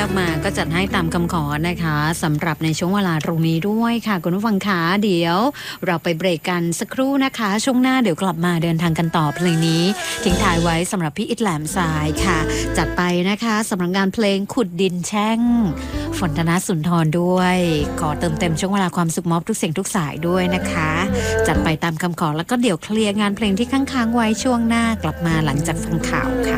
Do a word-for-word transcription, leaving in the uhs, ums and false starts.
ากมาก็จัดให้ตามคำขอนะคะสำหรับในช่วงเวลาตรงนี้ด้วยค่ะคุณผู้ฟังคะเดี๋ยวเราไปเบรกกันสักครู่นะคะช่วงหน้าเดี๋ยวกลับมาเดินทางกันต่อเพลงนี้ทิ้งท้ายไว้สำหรับพี่อิทแหลมทรายค่ะจัดไปนะคะสำหรับงานเพลงขุดดินแช่งฝนธนสุนทรด้วยขอเติมเต็มช่วงเวลาความสุขมอบทุกเสียงทุกสายด้วยนะคะจัดไปตามคำขอแล้วก็เดี๋ยวเคลียร์งานเพลงที่ค้างๆไว้ช่วงหน้ากลับมาหลังจากฟังข่าวค่ะ